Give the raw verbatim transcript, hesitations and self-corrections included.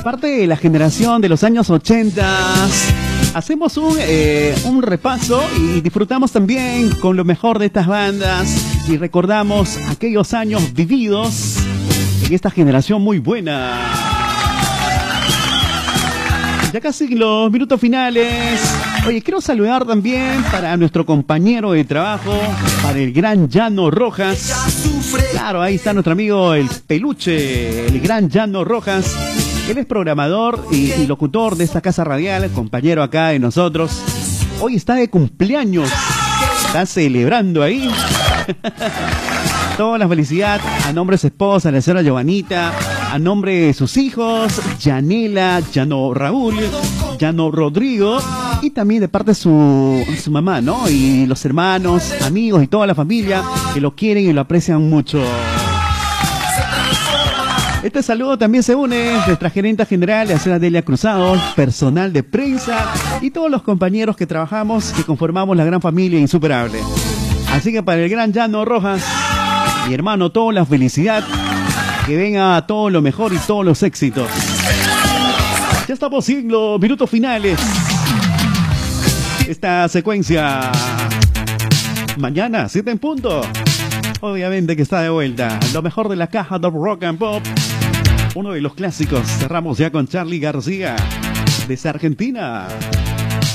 parte de la generación de los años ochenta, hacemos un, eh, un repaso y disfrutamos también con lo mejor de estas bandas y recordamos aquellos años vividos en esta generación muy buena. Ya casi los minutos finales. Oye, quiero saludar también para nuestro compañero de trabajo, para el gran Llano Rojas. Claro, ahí está nuestro amigo el Peluche, el gran Llano Rojas. Él es programador y, y locutor de esta casa radial, compañero acá de nosotros. Hoy está de cumpleaños, está celebrando ahí. Toda la felicidad a nombre de su esposa, la señora Giovanita, a nombre de sus hijos, Yanela, Llano Raúl, Llano Rodrigo, y también de parte de su, su mamá, ¿no? Y los hermanos, amigos y toda la familia que lo quieren y lo aprecian mucho. Este saludo también se une nuestra gerente general, la señora Delia Cruzado, personal de prensa y todos los compañeros que trabajamos, que conformamos la gran familia insuperable. Así que para el gran Llano Rojas, mi hermano, toda la felicidad, que venga todo lo mejor y todos los éxitos. Ya estamos en los minutos finales. Esta secuencia, mañana, siete en punto. Obviamente que está de vuelta. Lo mejor de la caja de Rock and Pop. Uno de los clásicos. Cerramos ya con Charly García, desde Argentina.